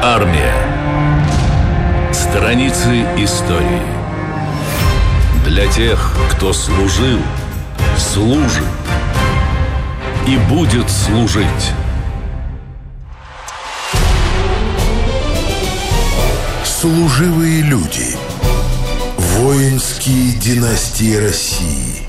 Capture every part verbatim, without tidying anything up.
Армия. Страницы истории. Для тех, кто служил, служит и будет служить. Служивые люди. Воинские династии России.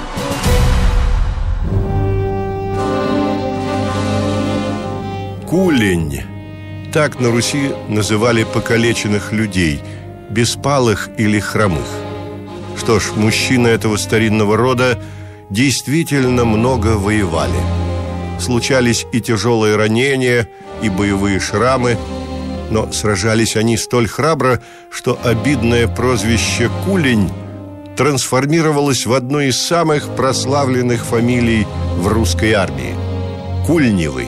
Кулень. Так на Руси называли покалеченных людей, беспалых или хромых. Что ж, мужчины этого старинного рода действительно много воевали. Случались и тяжелые ранения, и боевые шрамы, но сражались они столь храбро, что обидное прозвище «Кулень» трансформировалось в одну из самых прославленных фамилий в русской армии – Кульневы.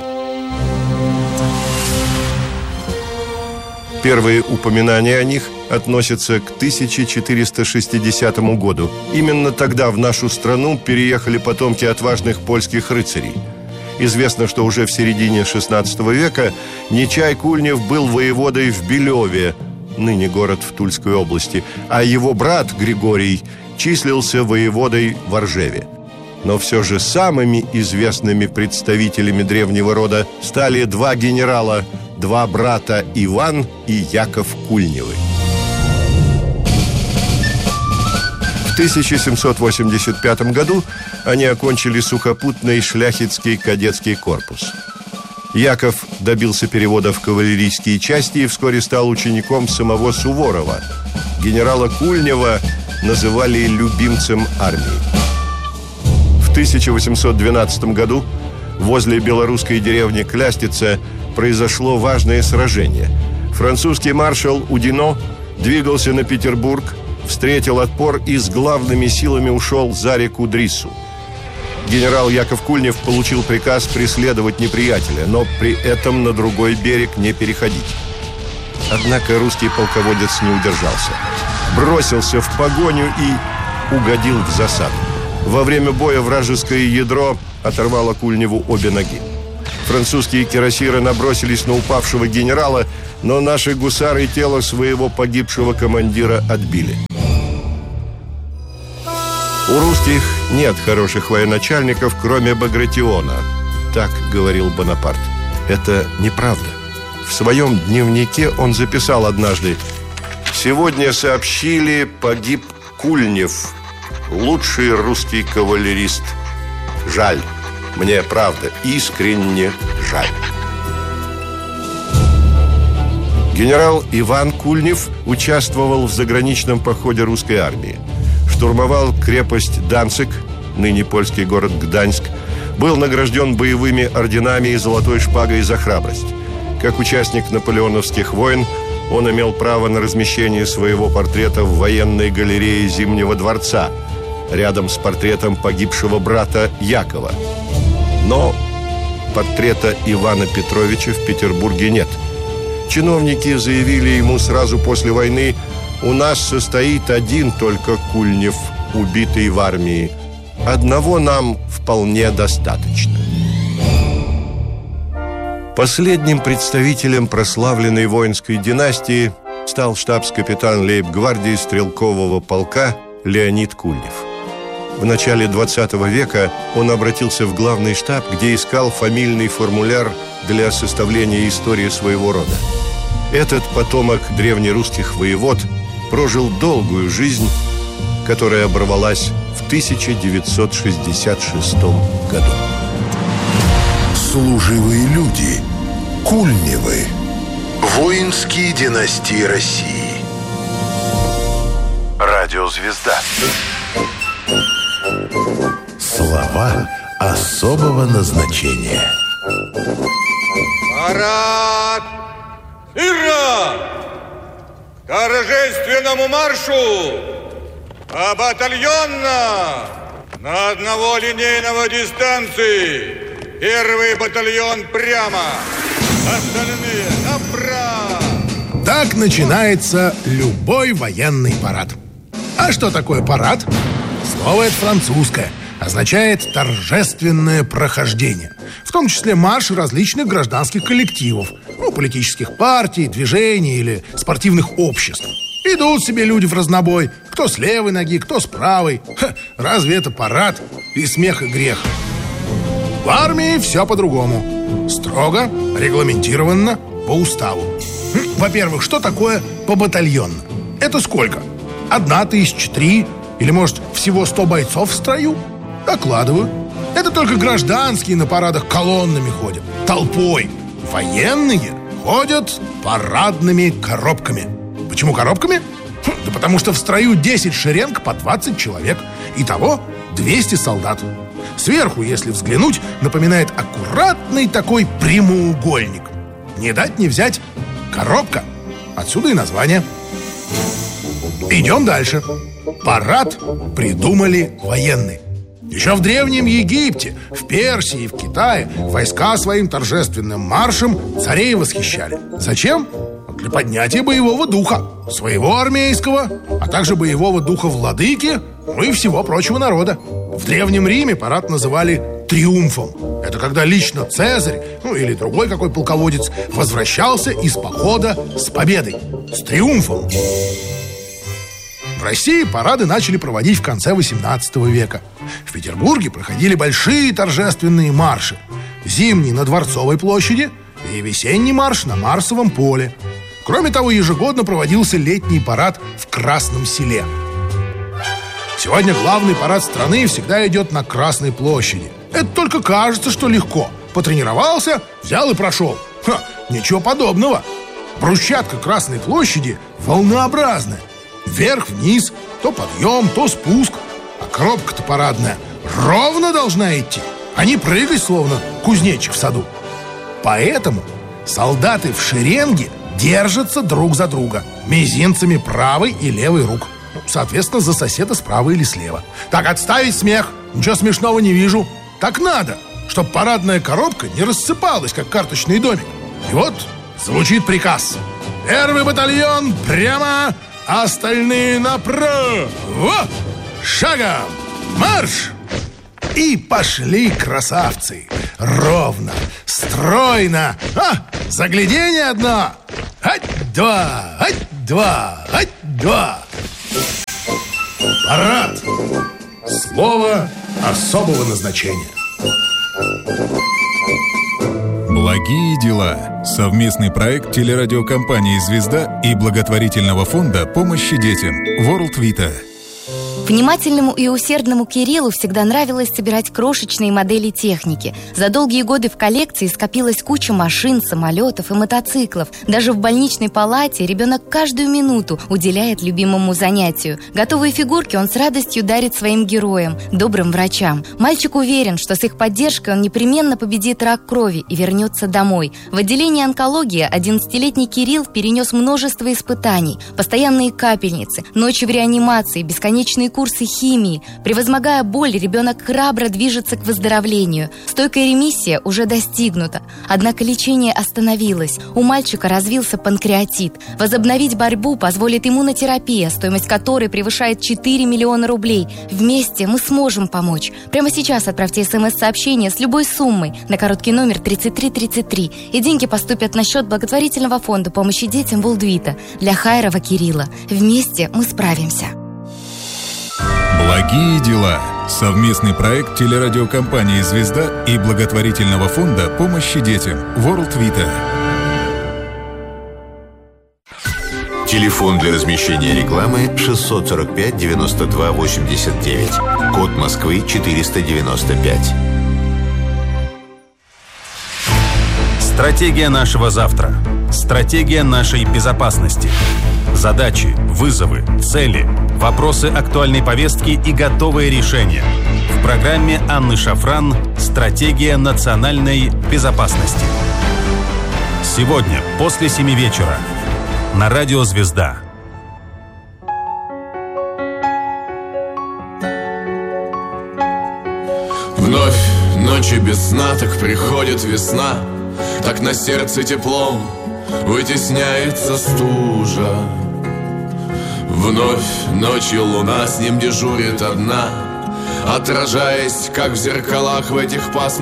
Первые упоминания о них относятся к тысяча четыреста шестидесятому году. Именно тогда в нашу страну переехали потомки отважных польских рыцарей. Известно, что уже в середине шестнадцатого века Нечай Кульнев был воеводой в Белеве, ныне город в Тульской области, а его брат Григорий числился воеводой в Оржеве. Но все же самыми известными представителями древнего рода стали два генерала, два брата Иван и Яков Кульневы. В тысяча семьсот восемьдесят пятом году они окончили сухопутный шляхетский кадетский корпус. Яков добился перевода в кавалерийские части и вскоре стал учеником самого Суворова. Генерала Кульнева называли любимцем армии. В тысяча восемьсот двенадцатом году возле белорусской деревни Клястица произошло важное сражение. Французский маршал Удино двигался на Петербург, встретил отпор и с главными силами ушел за реку Дрису. Генерал Яков Кульнев получил приказ преследовать неприятеля, но при этом на другой берег не переходить. Однако русский полководец не удержался. Бросился в погоню и угодил в засаду. Во время боя вражеское ядро оторвало Кульневу обе ноги. Французские кирасиры набросились на упавшего генерала, но наши гусары тело своего погибшего командира отбили. У русских нет хороших военачальников, кроме Багратиона. Так говорил Бонапарт. Это неправда. В своем дневнике он записал однажды: «Сегодня сообщили, погиб Кульнев, лучший русский кавалерист. Жаль. Мне, правда, искренне жаль». Генерал Иван Кульнев участвовал в заграничном походе русской армии. Штурмовал крепость Данциг, ныне польский город Гданьск, был награжден боевыми орденами и золотой шпагой за храбрость. Как участник наполеоновских войн, он имел право на размещение своего портрета в военной галерее Зимнего дворца, рядом с портретом погибшего брата Якова. Но портрета Ивана Петровича в Петербурге нет. Чиновники заявили ему сразу после войны: «У нас состоит один только Кульнев, убитый в армии. Одного нам вполне достаточно». Последним представителем прославленной воинской династии стал штабс-капитан лейб-гвардии стрелкового полка Леонид Кульнев. В начале двадцатого века он обратился в главный штаб, где искал фамильный формуляр для составления истории своего рода. Этот потомок древнерусских воевод прожил долгую жизнь, которая оборвалась в тысяча девятьсот шестьдесят шестом году. Служивые люди. Кульневы. Воинские династии России. Радиозвезда. Слова особого назначения. Парад! Ура! К торжественному маршу! А батальонно! На одного линейного дистанции! Первый батальон прямо! Остальные направо! Так начинается любой военный парад. А что такое парад? Слово это французское. означает торжественное прохождение, в том числе марш различных гражданских коллективов, ну, политических партий, движений или спортивных обществ. Идут себе люди в разнобой, кто с левой ноги, кто с правой. Ха, разве это парад и смех, и грех? В армии все по-другому. Строго, регламентированно, по уставу. Во-первых, что такое побатальонно? Это сколько? Одна тысяча, три? Или, может, всего сто бойцов в строю? Докладываю. Это только гражданские на парадах колоннами ходят, толпой. Военные ходят парадными коробками. Почему коробками? Хм, да потому что в строю десять шеренг по двадцать человек. Итого двести солдат. Сверху, если взглянуть, напоминает аккуратный такой прямоугольник. Не дать не взять коробка. Отсюда и название. Идем дальше. Парад придумали военные. Еще в Древнем Египте, в Персии и в Китае войска своим торжественным маршем царей восхищали. Зачем? Для поднятия боевого духа своего армейского, а также боевого духа владыки, ну и всего прочего народа. В Древнем Риме парад называли триумфом. Это когда лично Цезарь, ну или другой какой полководец, возвращался из похода с победой, с триумфом. В России парады начали проводить в конце восемнадцатого века. В Петербурге проходили большие торжественные марши. Зимний на Дворцовой площади и весенний марш на Марсовом поле. Кроме того, ежегодно проводился летний парад в Красном Селе. Сегодня главный парад страны всегда идет на Красной площади. Это только кажется, что легко. Потренировался, взял и прошел. Ха, ничего подобного. Брусчатка Красной площади волнообразная. Вверх-вниз, то подъем, то спуск. А коробка-то парадная ровно должна идти, а не прыгать, словно кузнечик в саду. Поэтому солдаты в шеренге держатся друг за друга мизинцами правой и левой рук. Соответственно, за соседа справа или слева. Так, отставить смех. Ничего смешного не вижу. Так надо, чтобы парадная коробка не рассыпалась, как карточный домик. И вот звучит приказ. Первый батальон прямо, остальные направо. Шагом марш! И пошли красавцы. Ровно, стройно. А, загляденье одно. Ать-два, ать-два, ать-два. Парад. Слово особого назначения. Благие дела. Совместный проект телерадиокомпании «Звезда» и благотворительного фонда помощи детям World Vita. Внимательному и усердному Кириллу всегда нравилось собирать крошечные модели техники. За долгие годы в коллекции скопилась куча машин, самолетов и мотоциклов. Даже в больничной палате ребенок каждую минуту уделяет любимому занятию. Готовые фигурки он с радостью дарит своим героям, добрым врачам. Мальчик уверен, что с их поддержкой он непременно победит рак крови и вернется домой. В отделении онкологии одиннадцатилетний Кирилл перенес множество испытаний. Постоянные капельницы, ночи в реанимации, бесконечные курсы химии. Превозмогая боль, ребенок храбро движется к выздоровлению. Стойкая ремиссия уже достигнута. Однако лечение остановилось. У мальчика развился панкреатит. Возобновить борьбу позволит иммунотерапия, стоимость которой превышает четыре миллиона рублей. Вместе мы сможем помочь. Прямо сейчас отправьте смс-сообщение с любой суммой на короткий номер тридцать три тридцать три, и деньги поступят на счет благотворительного фонда помощи детям World Vita для Хайрова Кирилла. Вместе мы справимся. Благие дела. Совместный проект телерадиокомпании «Звезда» и благотворительного фонда помощи детям World Vita. Телефон для размещения рекламы шестьсот сорок пять девяносто два восемьдесят девять. Код Москвы четыреста девяносто пять. Стратегия нашего завтра. Стратегия нашей безопасности. Задачи, вызовы, цели, вопросы актуальной повестки и готовые решения. В программе Анны Шафран «Стратегия национальной безопасности». Сегодня после семи вечера на радио «Звезда». Вновь ночи без сна, так приходит весна, так на сердце теплом вытесняется стужа. Вновь ночью луна, с ним дежурит одна, отражаясь, как в зеркалах в этих пасмурных